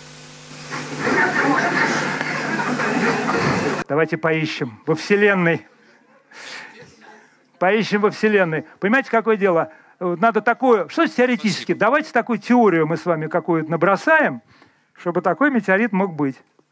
Давайте поищем во Вселенной. Поищем во Вселенной. Понимаете, какое дело? Надо такое... Что теоретически? Спасибо. Давайте такую теорию мы с вами какую-то набросаем, чтобы такой метеорит мог быть.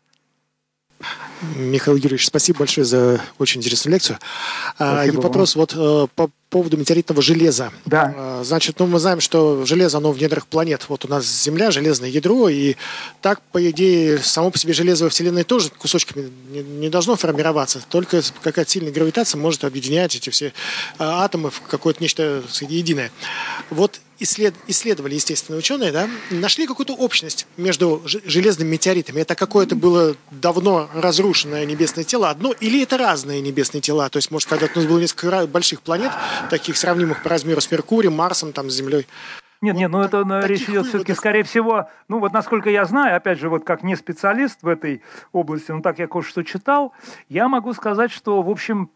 Михаил Юрьевич, спасибо большое за очень интересную лекцию. Спасибо и вопрос вам. вот по поводу метеоритного железа. Да. Значит, ну мы знаем, что железо, оно в недрах планет. Вот у нас Земля, железное ядро, и так, по идее, само по себе железо во Вселенной тоже кусочками не, не должно формироваться. Только какая-то сильная гравитация может объединять эти все атомы в какое-то нечто единое. Вот исслед, исследовали, естественно, ученые, да, нашли какую-то общность между железными метеоритами. Это какое-то было давно разрушенное небесное тело одно, или это разные небесные тела? То есть, может, когда-то у нас было несколько больших планет, таких сравнимых по размеру с Меркурием, Марсом, там, с Землей. Нет, вот нет, ну это ну, речь идет выводов... все-таки, скорее всего, ну вот насколько я знаю, опять же, вот как не специалист в этой области, но так я кое-что читал, я могу сказать, что, в общем,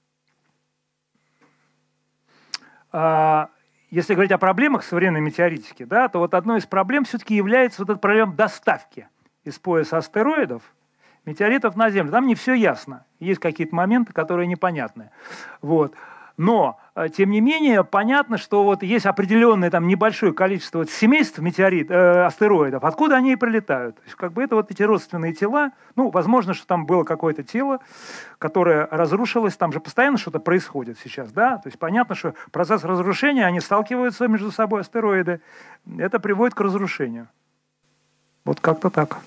э, если говорить о проблемах современной метеоритики, да, то вот одной из проблем все-таки является вот эта проблема доставки из пояса астероидов метеоритов на Землю. Там не все ясно, есть какие-то моменты, которые непонятны, вот. Но, тем не менее, понятно, что вот есть определенное там небольшое количество вот семейств метеорит, э, астероидов, откуда они и прилетают. То есть, как бы это вот эти родственные тела. Ну, возможно, что там было какое-то тело, которое разрушилось, там же постоянно что-то происходит сейчас, да? То есть понятно, что процесс разрушения, они сталкиваются между собой, астероиды. Это приводит к разрушению. Вот как-то так.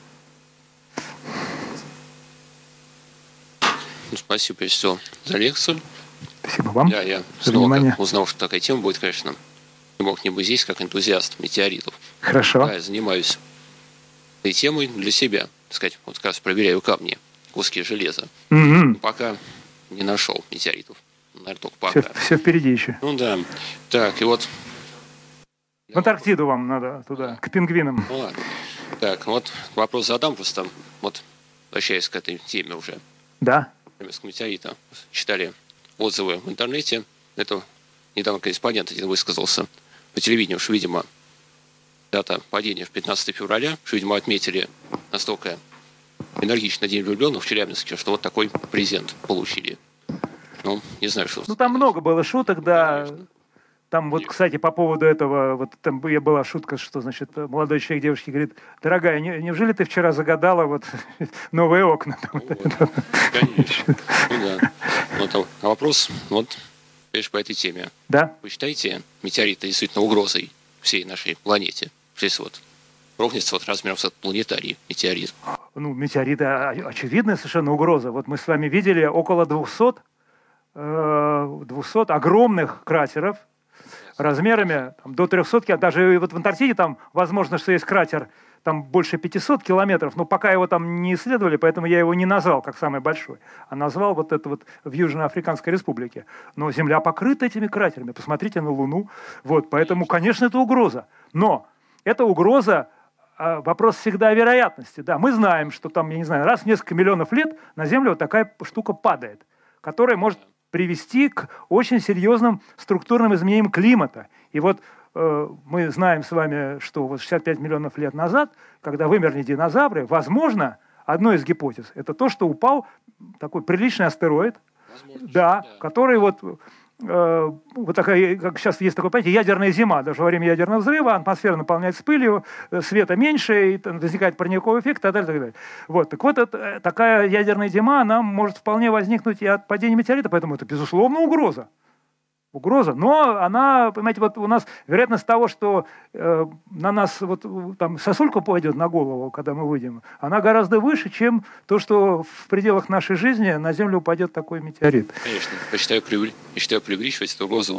Ну, спасибо, прежде всего, за лекцию. Спасибо вам. Я, я снова узнал, что такая тема будет, конечно, не мог не быть здесь, как энтузиаст метеоритов. Хорошо. Да, я занимаюсь этой темой для себя. Так сказать, вот как раз проверяю камни, куски железа. Mm-hmm. Пока не нашел метеоритов. Наверное, только пока. Все, все впереди еще. Ну да. Так, и вот... В Антарктиду вам надо туда, к пингвинам. Ну ладно. Так, вот вопрос задам просто, вот, возвращаясь к этой теме уже. Да. Метеорита. Читали отзывы в интернете. Это недавно корреспондент один высказался по телевидению, что, видимо, дата падения в пятнадцатое февраля, что, видимо, отметили настолько энергично День влюбленных в Челябинске, что вот такой презент получили. Ну, не знаю, что... Ну, там много было шуток, да. Конечно. Там вот, кстати, по поводу этого, вот там была шутка, что, значит, молодой человек девушке говорит: дорогая, не, неужели ты вчера загадала вот новые окна? Ну, вот. Конечно. Ну, да. Вот, а вопрос, вот, конечно, по этой теме. Да. Вы считаете метеориты действительно угрозой всей нашей планете? Здесь вот рухнется вот размером с этот планетарий метеорит. Ну, метеориты очевидная совершенно угроза. Вот мы с вами видели около двухсот, двухсот огромных кратеров, размерами там, до трехсот километров. Даже вот в Антарктиде там возможно, что есть кратер там больше пятисот километров, но пока его там не исследовали, поэтому я его не назвал как самый большой, а назвал вот это вот в Южноафриканской Республике. Но Земля покрыта этими кратерами. Посмотрите на Луну. Вот, поэтому, конечно, это угроза. Но эта угроза, вопрос всегда о вероятности. Да, мы знаем, что там, я не знаю, раз в несколько миллионов лет на Землю вот такая штука падает, которая может привести к очень серьезным структурным изменениям климата. И вот э, мы знаем с вами, что вот шестьдесят пять миллионов лет назад, когда вымерли динозавры, возможно, одной из гипотез, это то, что упал такой приличный астероид, возможно, да, да. который вот, э, вот такая, как сейчас есть такое понятие, ядерная зима. Даже во время ядерного взрыва атмосфера наполняется пылью, света меньше, и возникает парниковый эффект, и так далее, и так далее. Вот. Так вот, это, такая ядерная зима, она может вполне возникнуть и от падения метеорита, поэтому это, безусловно, угроза. Угроза. Но она, понимаете, вот у нас вероятность того, что э, на нас вот там сосулька пойдет на голову, когда мы выйдем, она гораздо выше, чем то, что в пределах нашей жизни на Землю упадет такой метеорит. Конечно. Я считаю, преувеличивать эту угрозу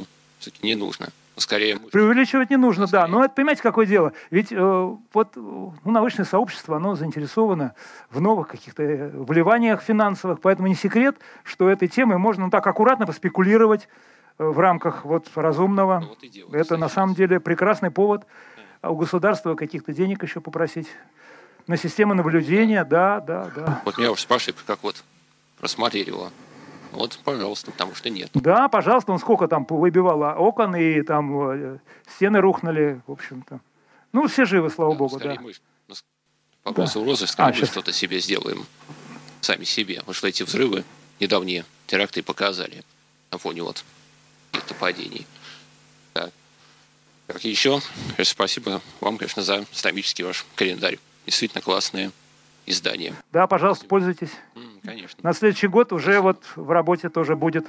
все-таки не нужно. Скорее, мы... Преувеличивать не нужно, да. Но это, понимаете, какое дело? Ведь э, вот ну, научное сообщество, оно заинтересовано в новых каких-то вливаниях финансовых, поэтому не секрет, что этой темой можно ну, так аккуратно поспекулировать э, в рамках вот, разумного. Ну, вот и дело, это на самом деле прекрасный повод а у государства каких-то денег еще попросить. На систему наблюдения, да, да, да. Вот меня уже спрашивают, как вот рассмотрели его. Вот, пожалуйста, потому что нет. Да, пожалуйста, он сколько там выбивало окон, и там э, стены рухнули, в общем-то. Ну, все живы, слава Да, богу, скорее да. мы по вопросу Да. розыска А, мы сейчас. что-то себе сделаем. Сами себе. Потому что эти взрывы, недавние теракты показали на фоне вот каких-то падений. Да. Как и еще, конечно, спасибо вам, конечно, за астрономический ваш календарь. Действительно классное издание. Да, пожалуйста, пользуйтесь. М, Конечно. На следующий год уже вот в работе тоже будет.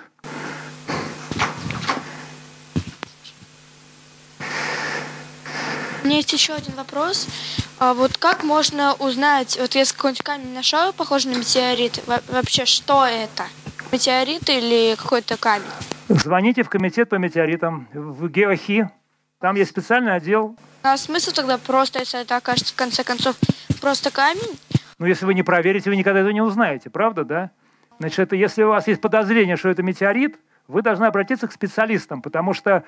У меня есть еще один вопрос. А вот как можно узнать, вот если какой-нибудь камень нашел, похожий на метеорит, во- вообще что это? Метеорит или какой-то камень? Звоните в комитет по метеоритам, в Геохи. Там есть специальный отдел. А смысл тогда просто, если это окажется в конце концов просто камень? Но если вы не проверите, вы никогда этого не узнаете, правда, да? Значит, это, если у вас есть подозрение, что это метеорит, вы должны обратиться к специалистам, потому что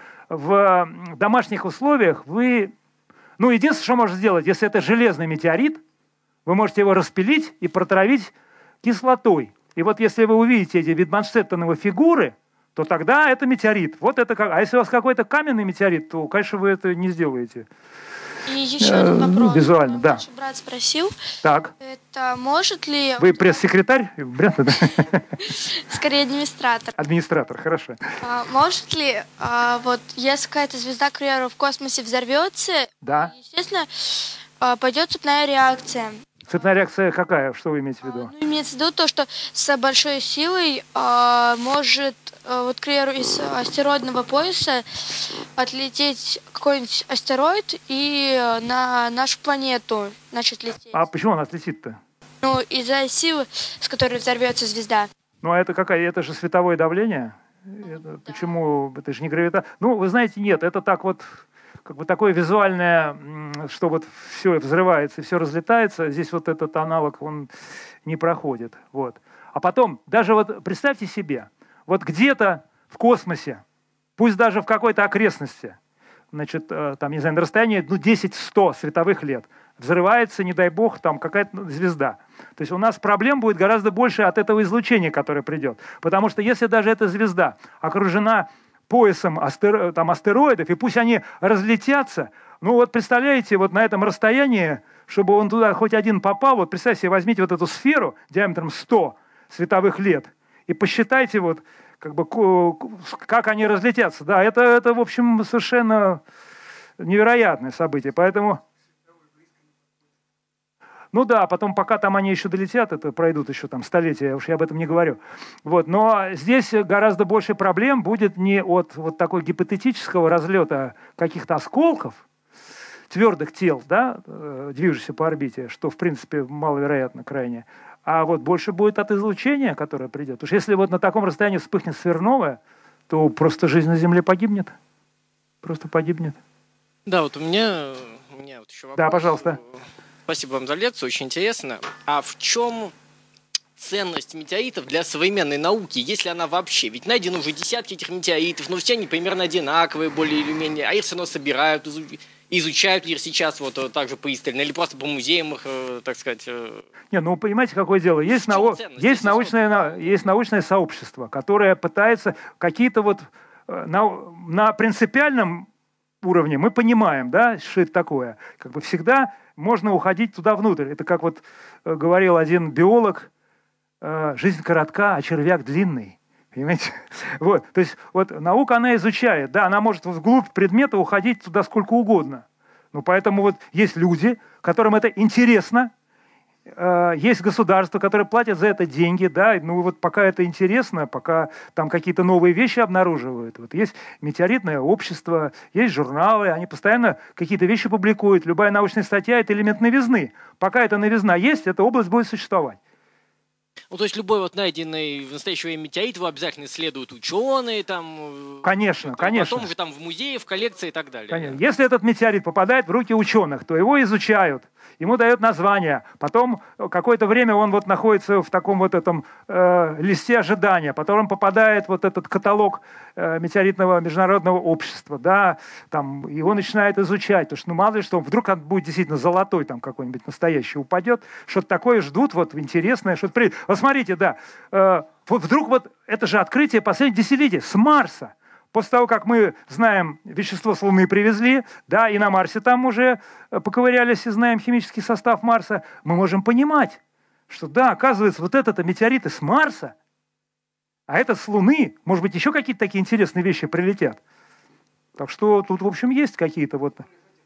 в домашних условиях вы... Ну, единственное, что можно сделать, если это железный метеорит, вы можете его распилить и протравить кислотой. И вот если вы увидите эти Витманштеттеновы фигуры, то тогда это метеорит. Вот это как... А если у вас какой-то каменный метеорит, то, конечно, вы это не сделаете. И еще Э, один ну, вопрос. визуально, да. Младший брат спросил, Так. это может ли... Вы пресс-секретарь? Брянска, да? Скорее администратор. Администратор, хорошо. А, может ли, а, вот, если какая-то звезда, к примеру, в космосе взорвется, Да. естественно, а, пойдет цепная реакция. Цепная реакция какая? Что вы имеете в виду? Ну, имеется в виду то, что с большой силой а, может, а, вот, к примеру, из астероидного пояса отлететь какой-нибудь астероид и а, на нашу планету начать лететь. А почему он отлетит-то? Ну, из-за силы, с которой взорвется звезда. Ну, а это какая? Это же световое давление. Это, почему? Это же не гравитация. Ну, вы знаете, нет, это так вот, как бы такое визуальное, м, что вот все взрывается и все разлетается. Здесь вот этот аналог, он не проходит. Вот. А потом, даже вот представьте себе, вот где-то в космосе, пусть даже в какой-то окрестности, значит, э, там, не знаю, на расстоянии ну, десять-сто световых лет, взрывается, не дай бог, там какая-то звезда. То есть у нас проблем будет гораздо больше от этого излучения, которое придет. Потому что если даже эта звезда окружена поясом астер... там, астероидов, и пусть они разлетятся, ну вот представляете, вот на этом расстоянии, чтобы он туда хоть один попал, вот представьте себе, возьмите вот эту сферу диаметром сто световых лет и посчитайте вот, как бы, как они разлетятся. Да, это, это, в общем, совершенно невероятное событие. Поэтому... Ну да, потом, пока там они еще долетят, это пройдут еще там столетия, уж я об этом не говорю. Вот. Но здесь гораздо больше проблем будет не от вот такой гипотетического разлета каких-то осколков, твердых тел, да, движущихся по орбите, что, в принципе, маловероятно крайне, а вот больше будет от излучения, которое придет. Уж если вот на таком расстоянии вспыхнет сверхновая, то просто жизнь на Земле погибнет. Просто погибнет. Да, вот у меня, у меня вот еще вопрос. Да, пожалуйста. Спасибо вам за лекцию, очень интересно. А в чем ценность метеоритов для современной науки, если она вообще? Ведь найдено уже десятки этих метеоритов, но все они примерно одинаковые, более или менее, а их все равно собирают, изу- изучают ли сейчас вот так же пристально, или просто по музеям их, э, так сказать... э, Не, ну понимаете, какое дело? Есть, В чем нау... ценность? есть, Если научное, на- есть научное сообщество, которое пытается какие-то вот э, на, на принципиальном уровне мы понимаем, да, что это такое. Как бы всегда можно уходить туда внутрь. Это как вот э, говорил один биолог, э, жизнь коротка, а червяк длинный. Понимаете? Вот. То есть вот наука, она изучает, да, она может вглубь предмета уходить туда сколько угодно. Ну, поэтому вот есть люди, которым это интересно, э, есть государства, которые платят за это деньги, да, ну вот пока это интересно, пока там какие-то новые вещи обнаруживают. Вот есть метеоритное общество, есть журналы, они постоянно какие-то вещи публикуют. Любая научная статья – это элемент новизны. Пока эта новизна есть, эта область будет существовать. Ну, то есть любой вот найденный в настоящее время метеорит его обязательно исследуют ученые, там... Конечно, потом конечно. Потом уже там в музее, в коллекции и так далее. Конечно. Если этот метеорит попадает в руки ученых, то его изучают, ему дают название. Потом какое-то время он вот находится в таком вот этом э, листе ожидания. Потом он попадает в вот этот каталог э, метеоритного международного общества. Да, там, его начинают изучать. Потому что ну, мало ли что, вдруг он будет действительно золотой, там какой-нибудь настоящий упадет. Что-то такое ждут, вот интересное. Что-то при... Вот смотрите, да, э, вот вдруг вот это же открытие последних десятилетий с Марса. После того, как мы знаем, вещество с Луны привезли, да, и на Марсе там уже поковырялись и знаем химический состав Марса, мы можем понимать, что да, оказывается, вот это-то метеориты с Марса, а этот с Луны, может быть, еще какие-то такие интересные вещи прилетят. Так что тут, в общем, есть какие-то вот...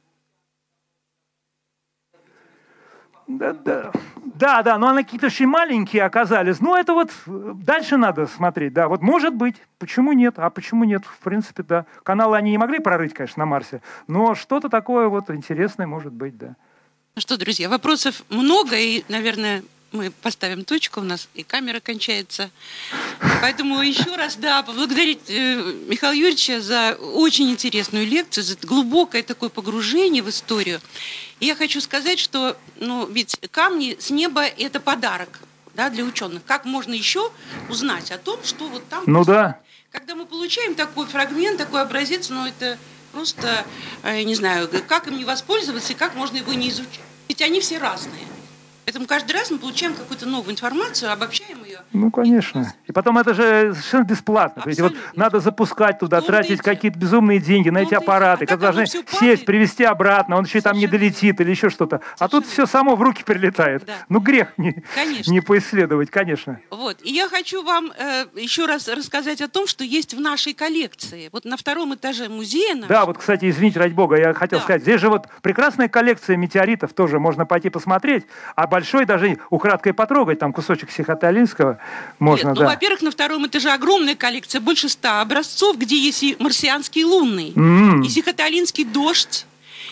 Да, да, да, да, но они какие-то очень маленькие оказались. Ну, это вот дальше надо смотреть, да. Вот может быть, почему нет? А почему нет? В принципе, да. Каналы они не могли прорыть, конечно, на Марсе, но что-то такое вот интересное может быть, да. Ну что, друзья, вопросов много, и, наверное, мы поставим точку, у нас и камера кончается. Поэтому еще раз, да, поблагодарить э, Михаила Юрьевича за очень интересную лекцию, за глубокое такое погружение в историю. И я хочу сказать, что ну, ведь камни с неба – это подарок, да, для ученых. Как можно еще узнать о том, что вот там… Ну да. Когда мы получаем такой фрагмент, такой образец, ну это просто, я не знаю, как им не воспользоваться и как можно его не изучать. Ведь они все разные. Поэтому каждый раз мы получаем какую-то новую информацию, обобщаем ее. Ну, конечно. И потом это же совершенно бесплатно. Ведь вот надо запускать туда, тратить какие-то безумные деньги на эти аппараты, которые должны сесть, привезти обратно, он еще там не долетит или еще что-то. А тут все само в руки прилетает. Да. Ну, грех не, не поисследовать, конечно. Вот. И я хочу вам э, еще раз рассказать о том, что есть в нашей коллекции. Вот на втором этаже музея нашего. Да, вот, кстати, извините, ради бога, я хотел да. сказать, здесь же вот прекрасная коллекция метеоритов, тоже можно пойти посмотреть, а большой даже украдкой потрогать, там кусочек Сихотэ-Алинского можно, Нет, да. Ну, во-первых, на втором этаже огромная коллекция, больше ста образцов, где есть и марсианский лунный, mm-hmm. и Сихотэ-Алинский дождь,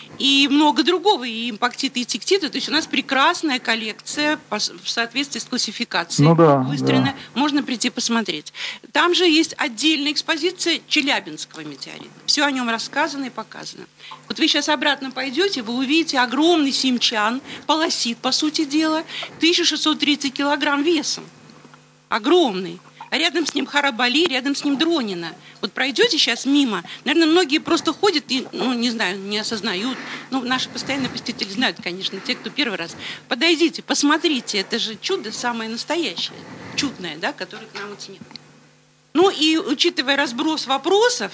и много другого, и импактиты, и тектиты. То есть у нас прекрасная коллекция в соответствии с классификацией ну, да, выстроена. Да. Можно прийти посмотреть. Там же есть отдельная экспозиция Челябинского метеорита. Все о нем рассказано и показано. Вот вы сейчас обратно пойдете, вы увидите огромный симчан, полосит, по сути дела, тысяча шестьсот тридцать килограмм весом. Огромный. А рядом с ним Харабали, рядом с ним Дронина. Вот пройдете сейчас мимо, наверное, многие просто ходят и, ну, не знаю, не осознают. Ну, наши постоянные посетители знают, конечно, те, кто первый раз. Подойдите, посмотрите, это же чудо самое настоящее, чудное, да, которое к нам вот снег. Ну и учитывая разброс вопросов,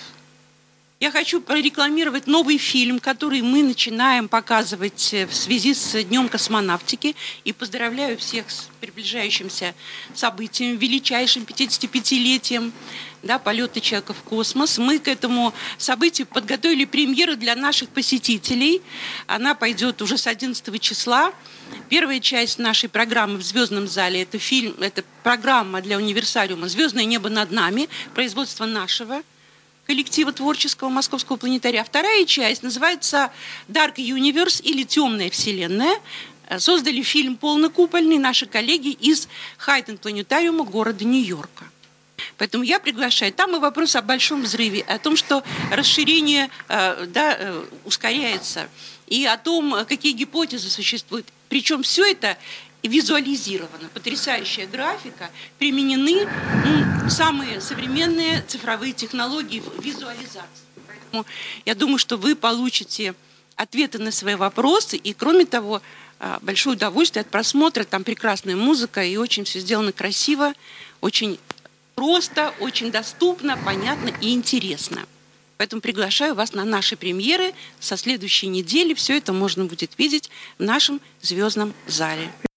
я хочу прорекламировать новый фильм, который мы начинаем показывать в связи с Днем космонавтики. И поздравляю всех с приближающимся событием, величайшим пятидесятипятилетием да, полета человека в космос. Мы к этому событию подготовили премьеру для наших посетителей. Она пойдет уже с одиннадцатого числа. Первая часть нашей программы в «Звездном зале» – это фильм, это программа для универсалиума «Звездное небо над нами», производство нашего коллектива творческого Московского планетария. Вторая часть называется «Dark Universe» или «Темная вселенная». Создали фильм полнокупольный наши коллеги из Хайден планетариума города Нью-Йорка. Поэтому я приглашаю. Там и вопрос о большом взрыве, о том, что расширение да, ускоряется, и о том, какие гипотезы существуют. Причем все это визуализировано. Потрясающая графика. Применены ну, самые современные цифровые технологии в визуализации. Поэтому я думаю, что вы получите ответы на свои вопросы. И, кроме того, большое удовольствие от просмотра. Там прекрасная музыка, и очень все сделано красиво, очень просто, очень доступно, понятно и интересно. Поэтому приглашаю вас на наши премьеры. Со следующей недели все это можно будет видеть в нашем звездном зале.